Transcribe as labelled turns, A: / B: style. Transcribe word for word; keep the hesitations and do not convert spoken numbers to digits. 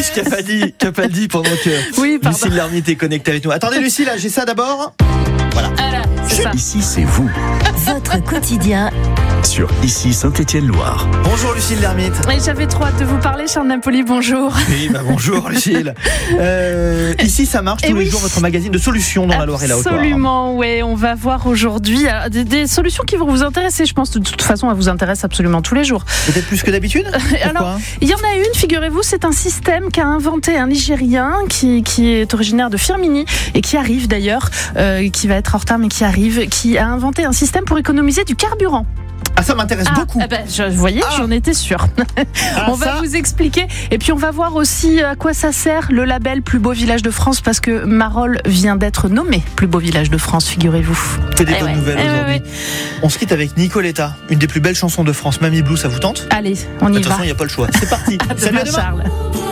A: juste Capaldi, Capaldi pendant que
B: Oui, pardon.
A: Lucille Lermite est connectée avec nous. Attendez Lucille, là, j'ai ça d'abord. Voilà.
B: Voilà, c'est ça.
C: Ici, c'est vous.
D: Votre quotidien
C: Sur Ici Saint-Étienne-Loire.
A: Bonjour Lucille Lermite.
B: Et j'avais trop hâte de vous parler, Charles Napoli, bonjour.
A: Oui, bah bonjour Lucille. Euh, ici, ça marche tous
B: Et
A: les
B: oui.
A: jours, votre magazine de solutions dans la Loire et la Haute-Loire.
B: Absolument, ouais. On va voir aujourd'hui alors, des, des solutions qui vont vous intéresser. Je pense que de toute façon, elles vous intéressent absolument tous les jours.
A: Peut-être plus que d'habitude. Pourquoi?
B: Alors, il y en a une, figurez-vous, c'est un système qu'a inventé un Nigérien qui, qui est originaire de Firminy et qui arrive d'ailleurs, euh, qui va être en retard mais qui arrive, qui a inventé un système pour économiser du carburant.
A: Ah, ça m'intéresse
B: Ah,
A: beaucoup.
B: eh ben, je, vous voyez,
A: Ah.
B: j'en étais sûre.
A: Ah,
B: on va
A: ça
B: vous expliquer. Et puis, on va voir aussi à quoi ça sert le label Plus beau village de France, parce que Marolles vient d'être nommé Plus beau village de France, figurez-vous.
A: C'est des
B: Eh
A: bonnes
B: ouais,
A: nouvelles
B: eh
A: aujourd'hui.
B: ouais, ouais.
A: On se quitte avec Nicoletta, une des plus belles chansons de France. Mamie Blue, ça vous tente?
B: Allez, on
A: De
B: y
A: toute
B: va.
A: façon, il n'y a pas le choix. C'est parti.
B: À
A: Salut, à
B: demain,
A: demain.
B: Charles.